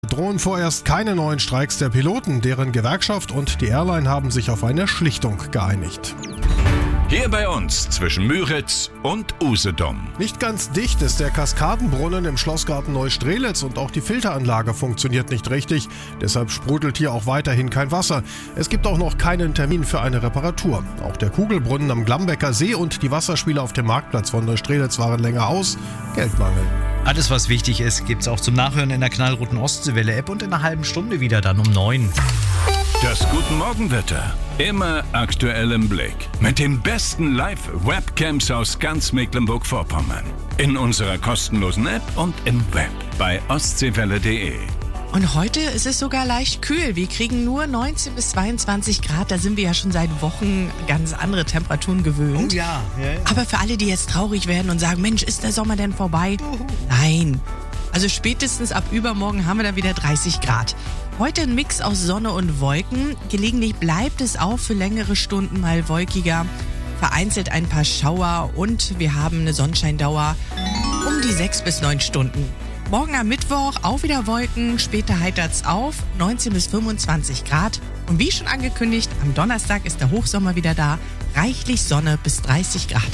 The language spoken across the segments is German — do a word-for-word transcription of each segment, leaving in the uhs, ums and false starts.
Drohen vorerst keine neuen Streiks der Piloten. Deren Gewerkschaft und die Airline haben sich auf eine Schlichtung geeinigt. Hier bei uns zwischen Müritz und Usedom. Nicht ganz dicht ist der Kaskadenbrunnen im Schlossgarten Neustrelitz und auch die Filteranlage funktioniert nicht richtig. Deshalb sprudelt hier auch weiterhin kein Wasser. Es gibt auch noch keinen Termin für eine Reparatur. Auch der Kugelbrunnen am Glambecker See und die Wasserspiele auf dem Marktplatz von Neustrelitz waren länger aus. Geldmangel. Alles, was wichtig ist, gibt's auch zum Nachhören in der knallroten Ostseewelle-App und in einer halben Stunde wieder dann um neun. Das Guten Morgenwetter. Immer aktuell im Blick. Mit den besten Live-Webcams aus ganz Mecklenburg-Vorpommern. In unserer kostenlosen App und im Web bei ostseewelle punkt de. Und heute ist es sogar leicht kühl. Wir kriegen nur neunzehn bis zweiundzwanzig Grad. Da sind wir ja schon seit Wochen ganz andere Temperaturen gewöhnt. Oh ja, ja, ja. Aber für alle, die jetzt traurig werden und sagen, Mensch, ist der Sommer denn vorbei? Uhu. Nein. Also spätestens ab übermorgen haben wir da wieder dreißig Grad. Heute ein Mix aus Sonne und Wolken. Gelegentlich bleibt es auch für längere Stunden mal wolkiger. Vereinzelt ein paar Schauer und wir haben eine Sonnenscheindauer um die sechs bis neun Stunden. Morgen am Mittwoch auch wieder Wolken, später heitert's auf, neunzehn bis fünfundzwanzig Grad. Und wie schon angekündigt, am Donnerstag ist der Hochsommer wieder da, reichlich Sonne bis dreißig Grad.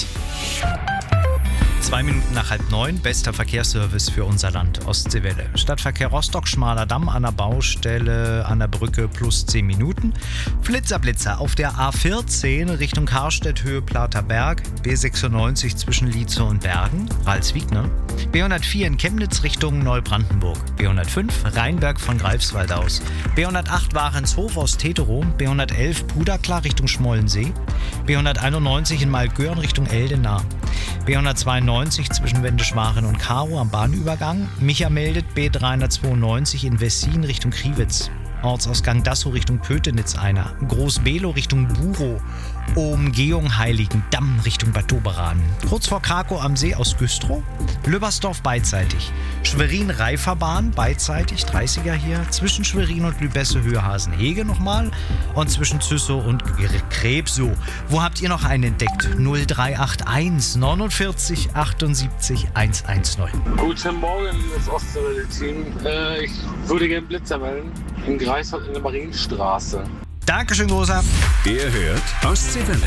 Zwei Minuten nach halb neun, bester Verkehrsservice für unser Land, Ostseewelle. Stadtverkehr Rostock, Schmaler Damm an der Baustelle, an der Brücke plus zehn Minuten. Flitzer-Blitzer auf der A vierzehn Richtung Karstedt, Höhe Platerberg, B sechsundneunzig zwischen Lietze und Bergen, Ralswiek, ne? B hundertvier in Chemnitz Richtung Neubrandenburg, B hundertfünf Rheinberg von Greifswald aus, B hundertacht Warenshof aus Teterow, B hundertelf Puderklar Richtung Schmollensee, B hunderteinundneunzig in Malgören Richtung Eldenau, B hundertzweiundneunzig zwischen Wendeschmaren und Karo am Bahnübergang. Micha meldet B dreihundertzweiundneunzig in Wessin Richtung Kriwitz. Ortsausgang Dassow Richtung Pötenitz einer. Groß-Below Richtung Burow. Umgehung Heiligendamm Richtung Bad Doberan. Kurz vor Krakow am See aus Güstrow. Lübbersdorf beidseitig. Schwerin-Reiferbahn beidseitig, dreißiger hier. Zwischen Schwerin und Lübesse Höhe Hasenhege nochmal. Und zwischen Züssow und Krebsow. Wo habt ihr noch einen entdeckt? null drei acht eins neunundvierzig achtundsiebzig hundertzehn. Guten Morgen, liebes Ostseewelle-Team. Äh, ich würde gerne Blitzer melden. In Greifswald in der Marienstraße. Dankeschön, Großer. Ihr hört Ostseewelle.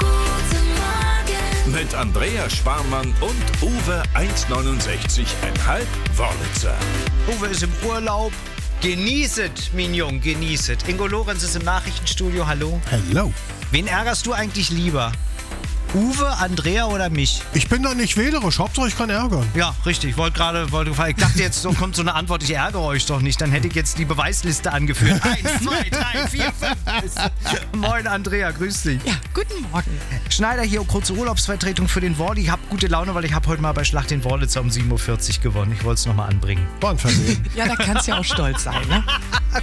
Mit Andrea Sparmann und Uwe eins neunundsechzig Komma fünf Wörlitzer. Uwe ist im Urlaub. Genießet, Mignon, genießet. Ingo Lorenz ist im Nachrichtenstudio. Hallo. Hello. Wen ärgerst du eigentlich lieber? Uwe, Andrea oder mich? Ich bin da nicht wählerisch, Hauptsache ich kann ärgern. Ja, richtig. Wollte gerade, wollte gefallen. Ich dachte jetzt, so kommt so eine Antwort, ich ärgere euch doch nicht. Dann hätte ich jetzt die Beweisliste angeführt. Eins, zwei, drei, vier, fünf. Moin, Andrea, grüß dich. Ja, guten Morgen. Schneider hier, kurze Urlaubsvertretung für den Worli. Ich habe gute Laune, weil ich habe heute mal bei Schlacht den Wörlitzer um sieben Uhr vierzig gewonnen. Ich wollte es nochmal anbringen. War ein Versehen. Ja, da kannst du ja auch stolz sein, ne?